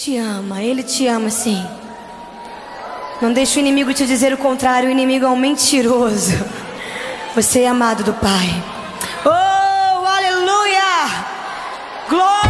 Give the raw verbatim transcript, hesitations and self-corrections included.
Te ama, Ele te ama sim. Não deixe o inimigo te dizer o contrário. O inimigo é um mentiroso. Você é amado do Pai. Oh, aleluia! Glória!